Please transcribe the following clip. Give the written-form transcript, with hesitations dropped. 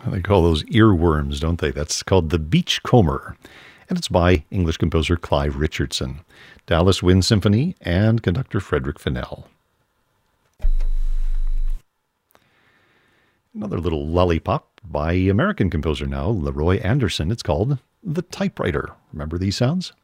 They call those earworms, don't they? That's called The Beachcomber, and it's by English composer Clive Richardson, Dallas Wind Symphony, and conductor Frederick Fennell. Another little lollipop by American composer now, Leroy Anderson. It's called The Typewriter. Remember these sounds?